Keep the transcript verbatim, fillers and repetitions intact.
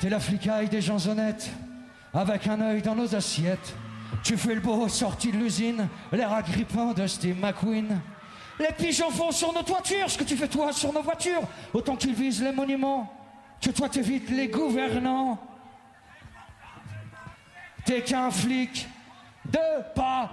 T'es la flicaille des gens honnêtes, avec un œil dans nos assiettes. Tu fais le beau sorti de l'usine, l'air agrippant de Steve McQueen. Les pigeons font sur nos toitures ce que tu fais toi sur nos voitures. Autant qu'ils visent les monuments, que toi t'évites les gouvernants. T'es qu'un flic de pas